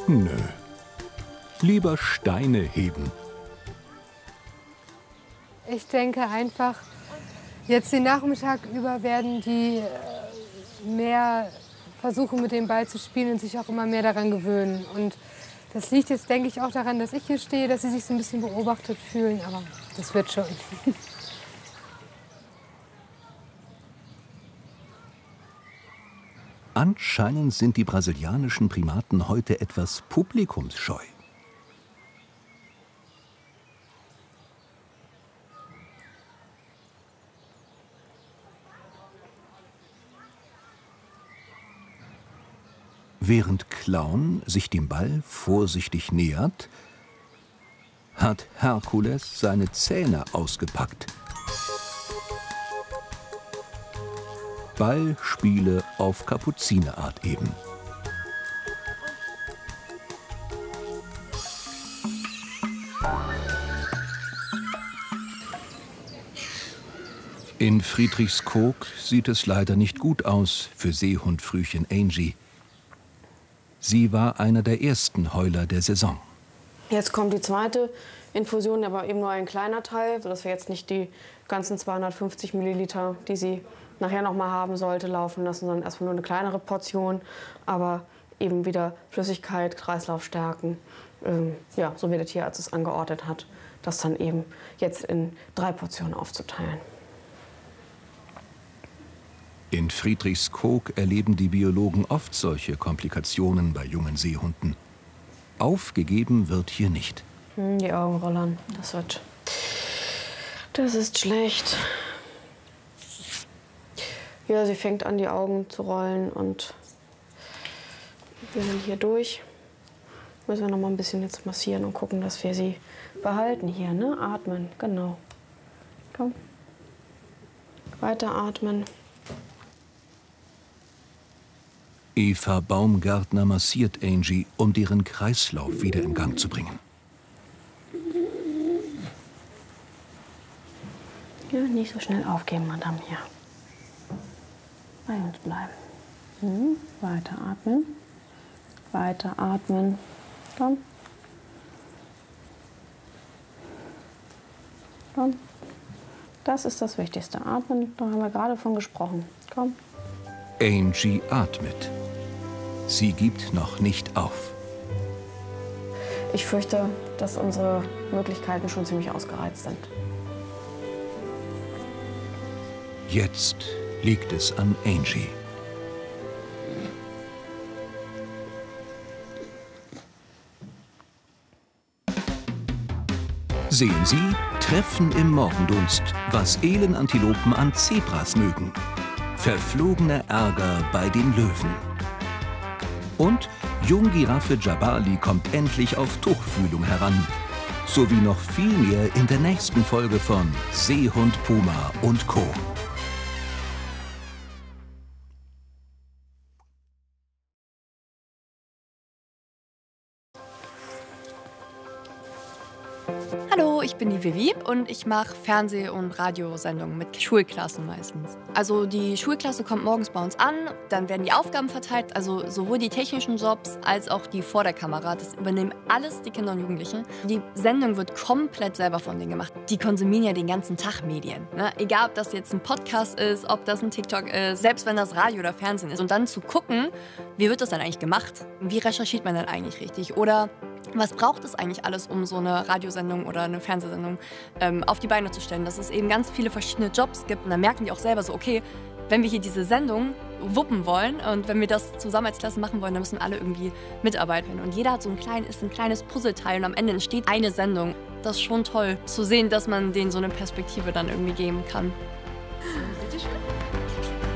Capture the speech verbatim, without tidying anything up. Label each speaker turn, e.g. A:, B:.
A: Nö. Lieber Steine heben.
B: Ich denke einfach, jetzt den Nachmittag über werden die mehr versuchen, mit dem Ball zu spielen und sich auch immer mehr daran gewöhnen. Und das liegt jetzt, denke ich, auch daran, dass ich hier stehe, dass sie sich so ein bisschen beobachtet fühlen. Aber das wird schon.
A: Anscheinend sind die brasilianischen Primaten heute etwas publikumsscheu. Während Clown sich dem Ball vorsichtig nähert, hat Herkules seine Zähne ausgepackt. Ballspiele auf Kapuzinerart eben. In Friedrichskoog sieht es leider nicht gut aus für Seehundfrühchen Angie. Sie war einer der ersten Heuler der Saison.
C: Jetzt kommt die zweite Infusion, aber eben nur ein kleiner Teil, sodass wir jetzt nicht die ganzen zweihundertfünfzig Milliliter, die sie nachher noch mal haben sollte, laufen lassen, sondern erstmal nur eine kleinere Portion, aber eben wieder Flüssigkeit, Kreislauf stärken. Ähm, ja, so wie der Tierarzt es angeordnet hat, das dann eben jetzt in drei Portionen aufzuteilen.
A: In Friedrichskoog erleben die Biologen oft solche Komplikationen bei jungen Seehunden. Aufgegeben wird hier nicht.
C: Hm, die Augen rollern, das wird, das ist schlecht. Ja, sie fängt an, die Augen zu rollen und wir sind hier durch. Müssen wir noch mal ein bisschen jetzt massieren und gucken, dass wir sie behalten hier, ne? Atmen, genau. Komm. Weiter atmen.
A: Eva Baumgartner massiert Angie, um deren Kreislauf wieder in Gang zu bringen.
C: Ja, nicht so schnell aufgeben, Madame, hier. Bei uns bleiben. Mhm. Weiter atmen. Weiter atmen. Komm. Komm. Das ist das Wichtigste. Atmen, da haben wir gerade von gesprochen. Komm.
A: Angie atmet. Sie gibt noch nicht auf.
C: Ich fürchte, dass unsere Möglichkeiten schon ziemlich ausgereizt sind.
A: Jetzt liegt es an Angie. Sehen Sie, Treffen im Morgendunst, was Elenantilopen an Zebras mögen. Verflogener Ärger bei den Löwen. Und Junggiraffe Jabali kommt endlich auf Tuchfühlung heran. Sowie noch viel mehr in der nächsten Folge von Seehund Puma und Co.
D: Hallo, ich bin die Vivi und ich mache Fernseh- und Radiosendungen mit Schulklassen meistens. Also die Schulklasse kommt morgens bei uns an, dann werden die Aufgaben verteilt, also sowohl die technischen Jobs als auch die vor der Kamera. Das übernehmen alles die Kinder und Jugendlichen. Die Sendung wird komplett selber von denen gemacht. Die konsumieren ja den ganzen Tag Medien. Ne? Egal, ob das jetzt ein Podcast ist, ob das ein TikTok ist, selbst wenn das Radio oder Fernsehen ist. Und dann zu gucken, wie wird das dann eigentlich gemacht? Wie recherchiert man dann eigentlich richtig? Oder was braucht es eigentlich alles, um so eine Radiosendung oder eine Fernsehsendung ähm, auf die Beine zu stellen? Dass es eben ganz viele verschiedene Jobs gibt. Und dann merken die auch selber so, okay, wenn wir hier diese Sendung wuppen wollen und wenn wir das zusammen als Klasse machen wollen, dann müssen alle irgendwie mitarbeiten. Und jeder hat so ein, klein, ist ein kleines Puzzleteil und am Ende entsteht eine Sendung. Das ist schon toll zu sehen, dass man denen so eine Perspektive dann irgendwie geben kann.
E: Bitte schön.